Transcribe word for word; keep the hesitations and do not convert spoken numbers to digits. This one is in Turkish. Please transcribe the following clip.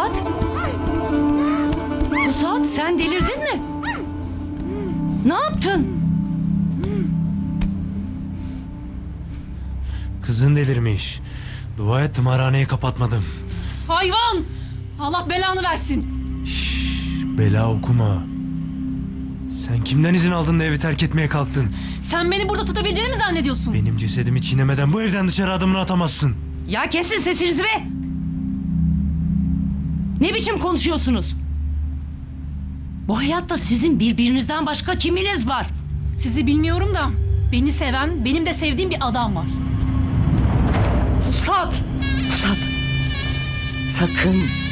Pusat? Pusat, sen delirdin mi? Ne yaptın? Kızın delirmiş. Dua et tımarhaneyi kapatmadım. Hayvan! Allah belanı versin. Şşş, bela okuma. Sen kimden izin aldın da evi terk etmeye kalktın? Sen beni burada tutabileceğini mi zannediyorsun? Benim cesedimi çiğnemeden bu evden dışarı adımını atamazsın. Ya kesin sesinizi be! Ne biçim konuşuyorsunuz? Bu hayatta sizin birbirinizden başka kiminiz var? Sizi bilmiyorum da beni seven, benim de sevdiğim bir adam var. Pusat! Pusat! Sakın